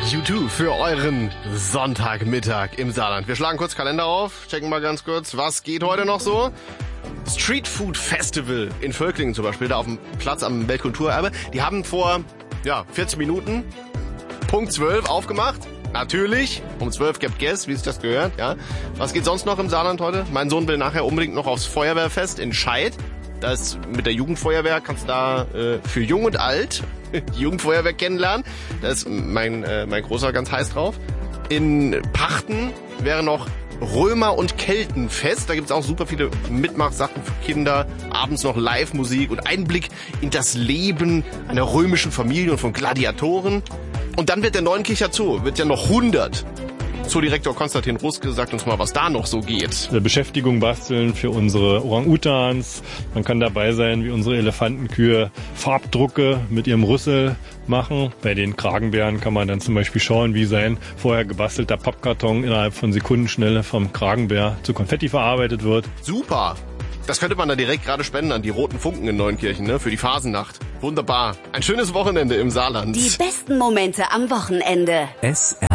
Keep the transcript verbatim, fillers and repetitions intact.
U zwei für euren Sonntagmittag im Saarland. Wir schlagen kurz Kalender auf, checken mal ganz kurz, was geht heute noch so. Street Food Festival in Völklingen zum Beispiel, da auf dem Platz am Weltkulturerbe. Die haben vor ja, vierzig Minuten, Punkt zwölf, aufgemacht. Natürlich, um zwölf gibt Guess, wie sich das gehört. Ja. Was geht sonst noch im Saarland heute? Mein Sohn will nachher unbedingt noch aufs Feuerwehrfest in Scheid. Da ist mit der Jugendfeuerwehr, kannst du da äh, für Jung und Alt die Jugendfeuerwehr kennenlernen. Da ist mein, äh, mein Großer ganz heiß drauf. In Pachten wäre noch Römer- und Keltenfest. Da gibt's auch super viele Mitmachsachen für Kinder. Abends noch Live-Musik und Einblick in das Leben einer römischen Familie und von Gladiatoren. Und dann wird der Neunkircher Zoo, wird ja noch hundert. Zoodirektor Konstantin Ruske sagt uns mal, was da noch so geht. Beschäftigung basteln für unsere Orang-Utans. Man kann dabei sein, wie unsere Elefantenkühe Farbdrucke mit ihrem Rüssel machen. Bei den Kragenbären kann man dann zum Beispiel schauen, wie sein vorher gebastelter Pappkarton innerhalb von Sekundenschnelle vom Kragenbär zu Konfetti verarbeitet wird. Super! Das könnte man da direkt gerade spenden an die Roten Funken in Neunkirchen, ne? Für die Phasennacht. Wunderbar. Ein schönes Wochenende im Saarland. Die besten Momente am Wochenende. S R